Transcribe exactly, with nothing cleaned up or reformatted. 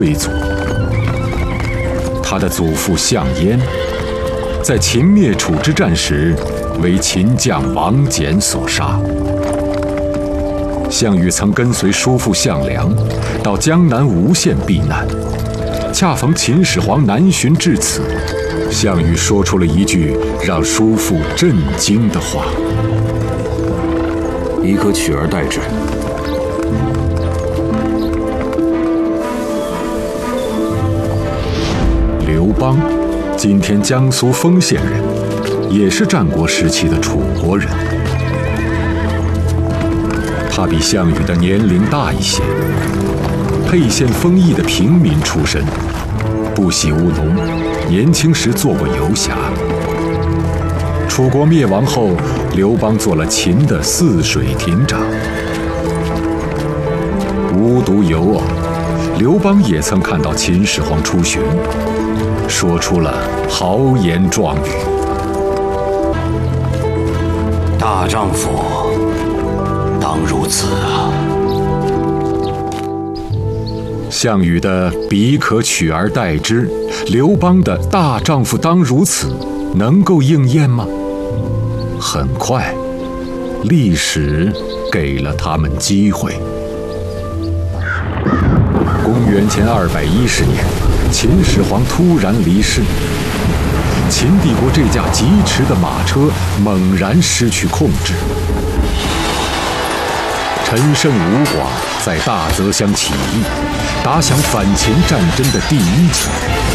贵族。他的祖父项燕，在秦灭楚之战时，为秦将王翦所杀。项羽曾跟随叔父项梁到江南吴县避难，恰逢秦始皇南巡至此，项羽说出了一句让叔父震惊的话：“ 你可取而代之。” 刘邦，今天江苏丰县人，也是战国时期的楚国人。他比项羽的年龄大一些，沛县丰邑的平民出身，不喜务农，年轻时做过游侠。楚国灭亡后，刘邦做了秦的泗水亭长。无独有偶，刘邦也曾看到秦始皇出巡，说出了豪言壮语：“ 大丈夫当如此啊！” 项羽的“彼可取而代之”，刘邦的“大丈夫当如此”，能够应验吗？很快，历史给了他们机会。公元前二百一十年，秦始皇突然离世，秦帝国这架疾驰的马车猛然失去控制。陈胜吴广在大泽乡起义，打响反秦战争的第一枪。